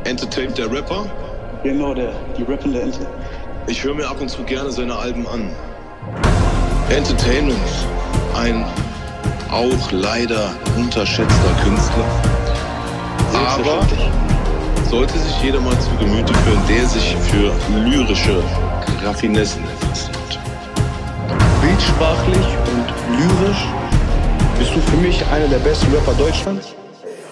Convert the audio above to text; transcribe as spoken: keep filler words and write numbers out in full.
Entertainment, der Rapper? Genau, der, die rappende Ente. Ich höre mir ab und zu gerne seine Alben an. Entertainment, ein auch leider unterschätzter Künstler. Aber sollte sich jeder mal zu Gemüte führen, der sich für lyrische Raffinessen interessiert. Bildsprachlich und lyrisch bist du für mich einer der besten Rapper Deutschlands.